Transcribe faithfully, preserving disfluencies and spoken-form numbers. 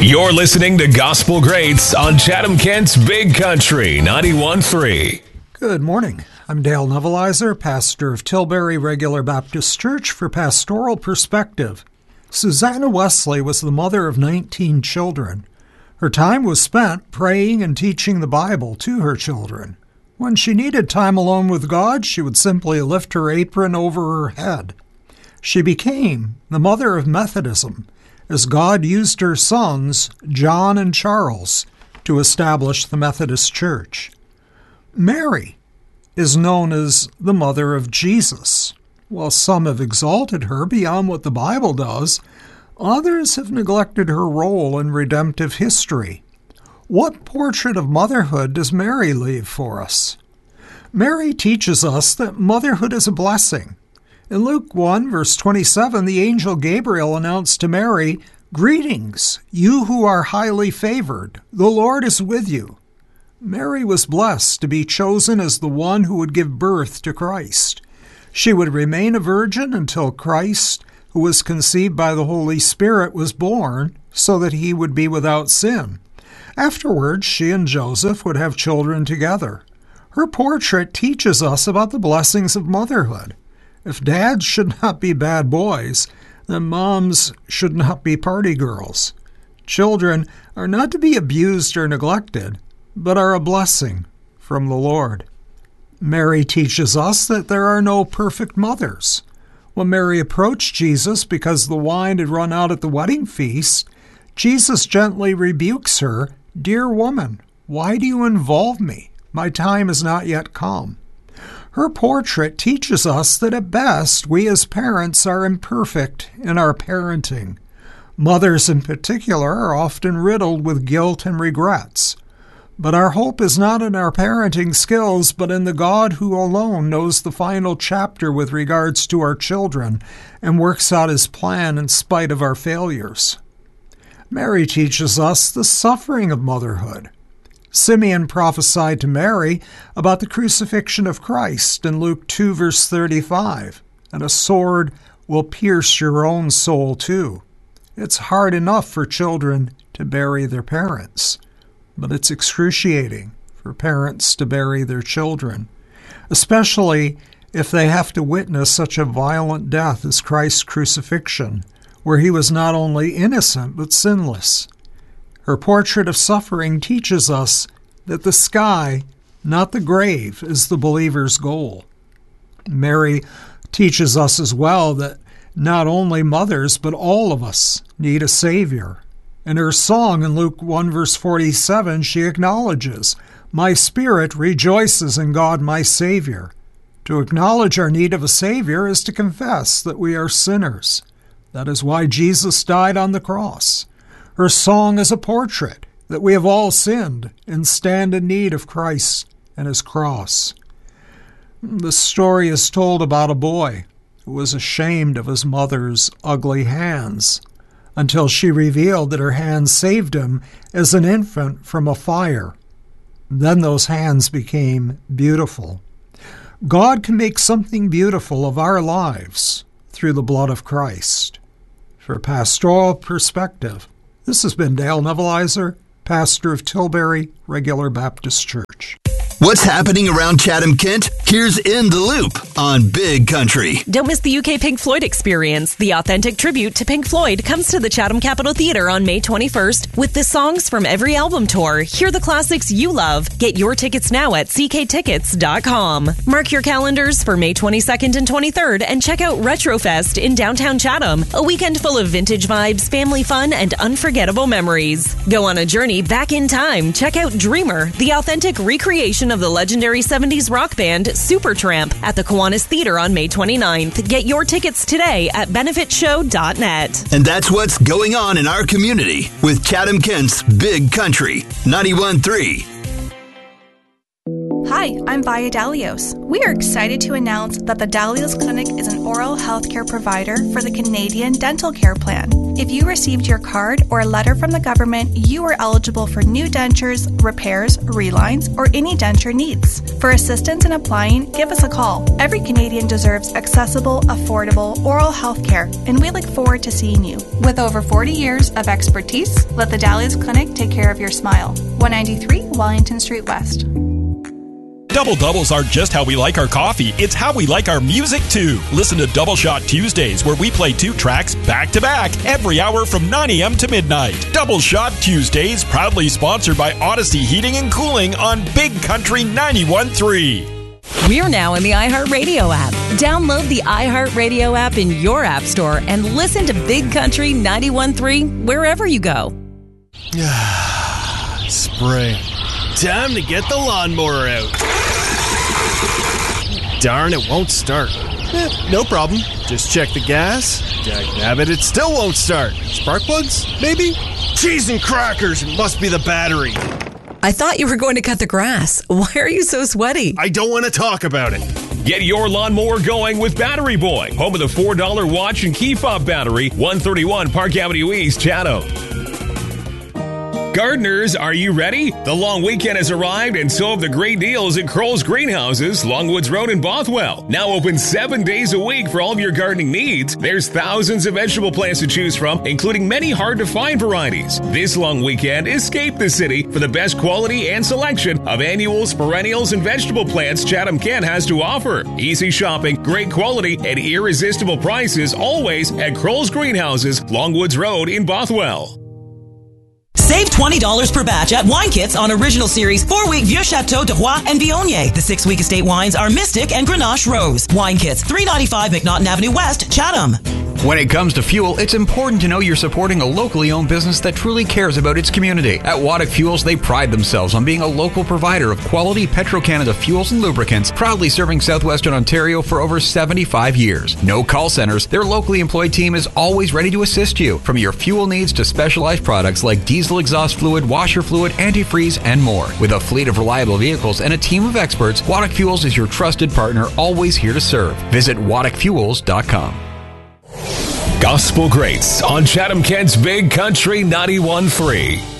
You're listening to Gospel Greats on Chatham-Kent's Big Country ninety-one point three. Good morning. I'm Dale Nevelizer, pastor of Tilbury Regular Baptist Church for Pastoral Perspective. Susanna Wesley was the mother of nineteen children. Her time was spent praying and teaching the Bible to her children. When she needed time alone with God, she would simply lift her apron over her head. She became the mother of Methodism, as God used her sons, John and Charles, to establish the Methodist Church. Mary is known as the mother of Jesus. While some have exalted her beyond what the Bible does, others have neglected her role in redemptive history. What portrait of motherhood does Mary leave for us? Mary teaches us that motherhood is a blessing. In Luke one, verse twenty-seven, the angel Gabriel announced to Mary, "Greetings, you who are highly favored. The Lord is with you." Mary was blessed to be chosen as the one who would give birth to Christ. She would remain a virgin until Christ, who was conceived by the Holy Spirit, was born, so that he would be without sin. Afterwards, she and Joseph would have children together. Her portrait teaches us about the blessings of motherhood. If dads should not be bad boys, then moms should not be party girls. Children are not to be abused or neglected, but are a blessing from the Lord. Mary teaches us that there are no perfect mothers. When Mary approached Jesus because the wine had run out at the wedding feast, Jesus gently rebukes her, "Dear woman, why do you involve me? My time is not yet come." Her portrait teaches us that at best we as parents are imperfect in our parenting. Mothers in particular are often riddled with guilt and regrets. But our hope is not in our parenting skills, but in the God who alone knows the final chapter with regards to our children and works out his plan in spite of our failures. Mary teaches us the suffering of motherhood. Simeon prophesied to Mary about the crucifixion of Christ in Luke two, verse thirty-five, and a sword will pierce your own soul too. It's hard enough for children to bury their parents, but it's excruciating for parents to bury their children, especially if they have to witness such a violent death as Christ's crucifixion, where he was not only innocent but sinless. Her portrait of suffering teaches us that the sky, not the grave, is the believer's goal. Mary teaches us as well that not only mothers, but all of us need a Savior. In her song in Luke one, verse forty-seven, she acknowledges, "My spirit rejoices in God my Savior." To acknowledge our need of a Savior is to confess that we are sinners. That is why Jesus died on the cross. Her song is a portrait that we have all sinned and stand in need of Christ and his cross. The story is told about a boy who was ashamed of his mother's ugly hands until she revealed that her hands saved him as an infant from a fire. Then those hands became beautiful. God can make something beautiful of our lives through the blood of Christ. For Pastoral Perspective, this has been Dale Nevelizer, pastor of Tilbury Regular Baptist Church. What's happening around Chatham-Kent? Here's In the Loop on Big Country. Don't miss the U K Pink Floyd experience. The authentic tribute to Pink Floyd comes to the Chatham Capitol Theatre on May twenty-first with the songs from every album tour. Hear the classics you love. Get your tickets now at c k tickets dot com. Mark your calendars for May twenty-second and twenty-third and check out Retrofest in downtown Chatham, a weekend full of vintage vibes, family fun, and unforgettable memories. Go on a journey back in time. Check out Dreamer, the authentic recreation of the legendary seventies rock band Supertramp at the Kiwanis Theater on May twenty-ninth. Get your tickets today at benefit show dot net. And that's what's going on in our community with Chatham-Kent's Big Country ninety-one point three. Hi, I'm Vaya Dalios. We are excited to announce that the Dalios Clinic is an oral health care provider for the Canadian Dental Care Plan. If you received your card or a letter from the government, you are eligible for new dentures, repairs, relines, or any denture needs. For assistance in applying, give us a call. Every Canadian deserves accessible, affordable oral health care, and we look forward to seeing you. With over forty years of expertise, let the Dahlias Clinic take care of your smile. one ninety-three Wellington Street West. Double Doubles aren't just how we like our coffee, it's how we like our music too. Listen to Double Shot Tuesdays, where we play two tracks back to back every hour from nine a.m. to midnight. Double Shot Tuesdays, proudly sponsored by Odyssey Heating and Cooling on Big Country ninety-one point three. We're now in the iHeartRadio app. Download the iHeartRadio app in your app store and listen to Big Country ninety-one point three wherever you go. Spring. Time to get the lawnmower out. Darn, it won't start. Eh, no problem. Just check the gas. Dagnabbit, it still won't start. Spark plugs? Maybe? Cheese and crackers! It must be the battery. I thought you were going to cut the grass. Why are you so sweaty? I don't want to talk about it. Get your lawnmower going with Battery Boy, home of the four dollar watch and key fob battery, one thirty-one Park Avenue East, Chatham. Gardeners, are you ready? The long weekend has arrived, and so have the great deals at Kroll's Greenhouses, Longwoods Road in Bothwell. Now open seven days a week for all of your gardening needs. There's thousands of vegetable plants to choose from, including many hard-to-find varieties. This long weekend, escape the city for the best quality and selection of annuals, perennials, and vegetable plants Chatham-Kent has to offer. Easy shopping, great quality, and irresistible prices always at Kroll's Greenhouses, Longwoods Road in Bothwell. Save twenty dollars per batch at Wine Kits on Original Series four-week Vieux Chateau de Roy and Viognier. The six-week estate wines are Mystic and Grenache Rose. Wine Kits, three ninety-five McNaughton Avenue West, Chatham. When it comes to fuel, it's important to know you're supporting a locally owned business that truly cares about its community. At Waddick Fuels, they pride themselves on being a local provider of quality Petro-Canada fuels and lubricants, proudly serving southwestern Ontario for over seventy-five years. No call centers, their locally employed team is always ready to assist you, from your fuel needs to specialized products like diesel exhaust fluid, washer fluid, antifreeze, and more. With a fleet of reliable vehicles and a team of experts, Waddick Fuels is your trusted partner, always here to serve. Visit waddick fuels dot com. Gospel Greats on Chatham-Kent's Big Country ninety-one point three.